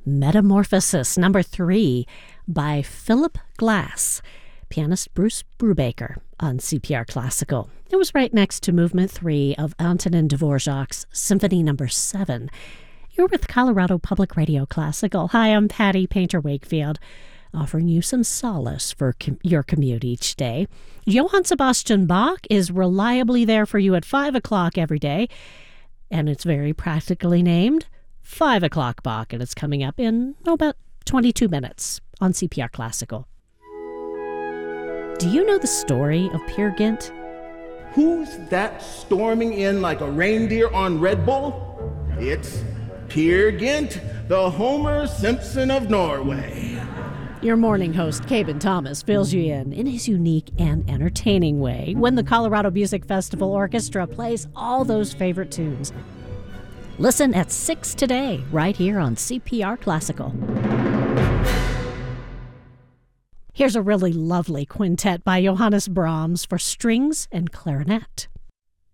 Metamorphosis, number 3, by Philip Glass, pianist Bruce Brubaker on CPR Classical. It was right next to Movement 3 of Antonin Dvorak's Symphony No. 7. You're with Colorado Public Radio Classical. Hi, I'm Patty Painter-Wakefield, offering you some solace for your commute each day. Johann Sebastian Bach is reliably there for you at 5 o'clock every day, and it's very practically named 5 o'clock Bach, and it's coming up in about 22 minutes on CPR Classical. Do you know the story of Peer Gynt? Who's that storming in like a reindeer on Red Bull? It's Peer Gynt, the Homer Simpson of Norway. Your morning host, Caben Thomas, fills you in his unique and entertaining way when the Colorado Music Festival Orchestra plays all those favorite tunes. Listen at 6 today, right here on CPR Classical. Here's a really lovely quintet by Johannes Brahms for strings and clarinet.